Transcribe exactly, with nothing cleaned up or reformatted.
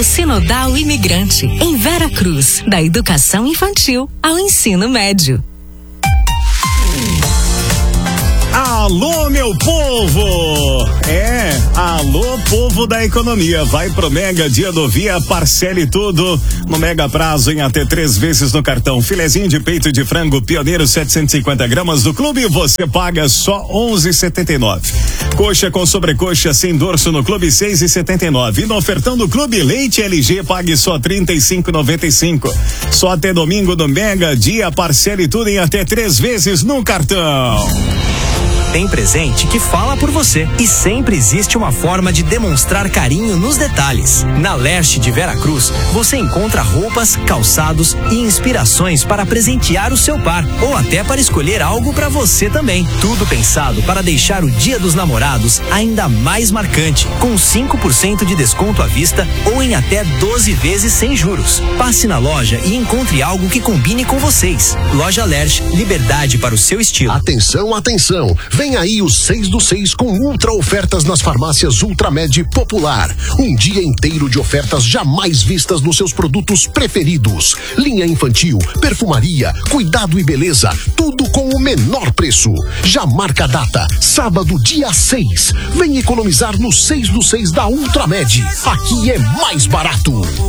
Sinodal Imigrante, em Vera Cruz, da educação infantil ao ensino médio. Alô, meu povo! É, alô, povo da economia. Vai pro Mega Dia do Via, parcele tudo no Mega Prazo em até três vezes no cartão. Filezinho de peito de frango Pioneiro setecentos e cinquenta gramas do clube, você paga só onze reais e setenta e nove centavos. Coxa com sobrecoxa sem dorso no clube, seis reais e setenta e nove centavos. E no ofertão do clube, leite L G, pague só trinta e cinco reais e noventa e cinco centavos. Só até domingo no Mega Dia, parcele tudo em até três vezes no cartão. Tem presente que fala por você e sempre existe uma forma de demonstrar carinho nos detalhes. Na Leste de Vera Cruz, você encontra roupas, calçados e inspirações para presentear o seu par ou até para escolher algo para você também. Tudo pensado para deixar o Dia dos Namorados ainda mais marcante, com cinco por cento de desconto à vista ou em até doze vezes sem juros. Passe na loja e encontre algo que combine com vocês. Loja Lerche, liberdade para o seu estilo. Atenção, atenção! Vem aí o seis do seis com ultra ofertas nas farmácias Ultramed Popular. Um dia inteiro de ofertas jamais vistas nos seus produtos preferidos. Linha infantil, perfumaria, cuidado e beleza, tudo com o menor preço. Já marca a data, sábado, dia seis. Vem economizar no seis do seis da Ultramed. Aqui é mais barato.